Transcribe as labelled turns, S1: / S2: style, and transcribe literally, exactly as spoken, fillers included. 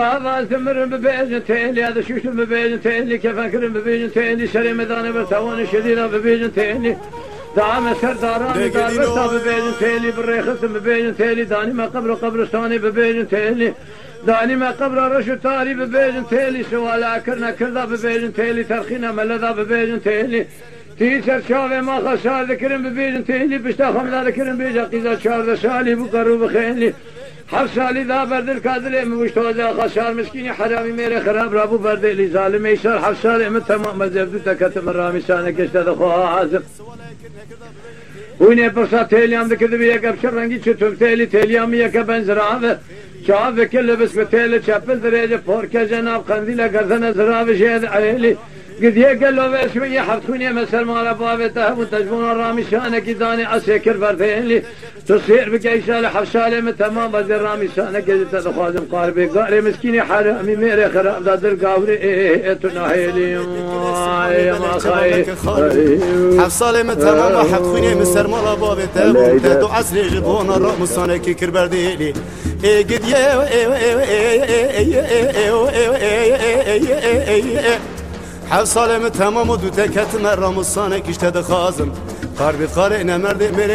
S1: هذا زمر ببيجن تيلي هذا شوش ببيجن تيلي كيف أكرم ببيجن تيلي شري مداني برتوان شديدة ببيجن تيلي دعم سرداران دار برتا ببيجن تيلي بالريخص ببيجن تيلي داني ما قبر قبرستاني ببيجن تيلي داني ما قبر رشو تاري ببيجن تيلي سوالا كرنا كردا ببيجن تيلي ترخينا ملدا ببيجن تيلي تيسر شاوه ما خسار ذكرن ببيجن تيلي بشتا خمدا ذكرن بيجا قيزا شارد سالي بقرو بخيلي حف سالی دا بردل کادله مشتوزه خسار مسکینی حرامی میره خراب رابو بردلی ظالم ایشار حف سالی من تمام مزبدو تکتم رامی سانه کشته دخواه عازم وینه پرسا تیلیام دکرده بی یک ابشر رنگی چطور تیلی تیلیامی یک بنزرابه چاو وکل بس به تیل چپل درجه پورکه جناب قندیل گردن زراب جید عیلی قد يقلوا باسمي حفتوني مثل ما لبابي تهب تجبون الرامي شانك داني اسكر بردين لي تصير بقى سالي حفسالي من تمام بدل الرامي شانك جيت تخازم قاربي قاري مسكيني حرامي ميري خراب داد القاوري ايه تناهيلي يا ما خاي
S2: حفسالي من تمام حفتوني مثل ما لبابي تهب تهدو عسلي جبون الرامي شانك كربردين لي ايه قد يا حفصالم تمام و دو تکت مرام و سانه کشته دخازم قربی قاره نمرده